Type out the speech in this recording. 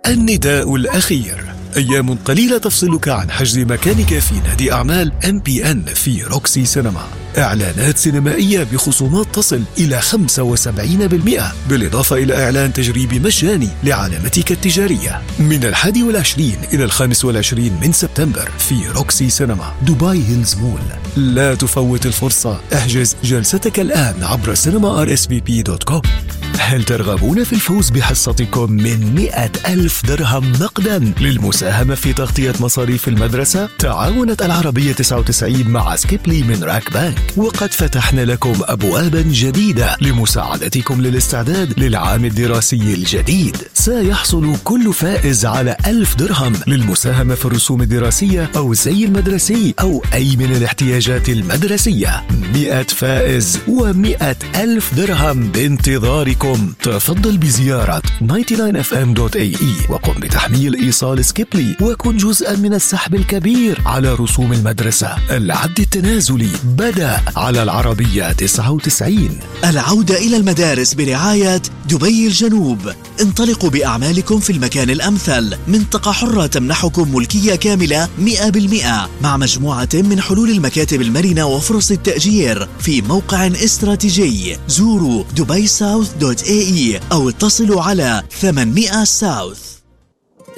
النداء الأخير: أيام قليلة تفصلك عن حجز مكانك في نادي أعمال MPN في روكسي سينما. إعلانات سينمائية بخصومات تصل إلى 75%، بالإضافة إلى إعلان تجريبي مجاني لعلامتك التجارية من 21 إلى 25 من سبتمبر في روكسي سينما دبي هيلز مول. لا تفوت الفرصة، احجز جلستك الآن عبر cinema.rsvp.com. هل ترغبون في الفوز بحصتكم من 100,000 درهم نقدا للمساهمة في تغطية مصاريف المدرسة؟ تعاونت العربية 99 مع سكيبلي من راك بانك، وقد فتحنا لكم أبوابا جديدة لمساعدتكم للاستعداد للعام الدراسي الجديد. سيحصل كل فائز على 1000 درهم للمساهمة في الرسوم الدراسية أو الزي المدرسي أو أي من الاحتياجات المدرسية. 100 فائز و100,000 درهم بانتظاركم. تفضل بزيارة 99fm.ae وقم بتحميل إيصال سكيبلي وكن جزءا من السحب الكبير على رسوم المدرسة. العد التنازلي بدأ على العربية 99. العودة إلى المدارس برعاية دبي الجنوب. انطلقوا بأعمالكم في المكان الأمثل. منطقة حرة تمنحكم ملكية كاملة 100% مع مجموعة من حلول المكاتب المرنة وفرص التأجير في موقع استراتيجي. زوروا dubaisouth.ae أو اتصلوا على 800 ساوث.